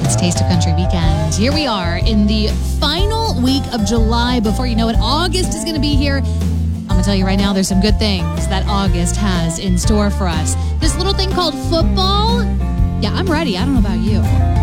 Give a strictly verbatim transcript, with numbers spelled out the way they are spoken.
It's Taste of Country Weekend. Here we are in the final week of July. Before you know it, August is going to be here. I'm going to tell you right now, there's some good things that August has in store for us. This little thing called football, yeah, I'm ready. I don't know about you.